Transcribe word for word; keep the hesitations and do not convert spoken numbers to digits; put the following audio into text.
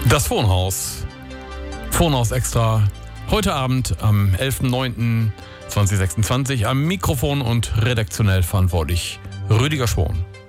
Das Wohnhaus. Wohnhaus extra. Heute Abend am elften neunten zweitausendsechsundzwanzig am Mikrofon und redaktionell verantwortlich Rüdiger Schwon.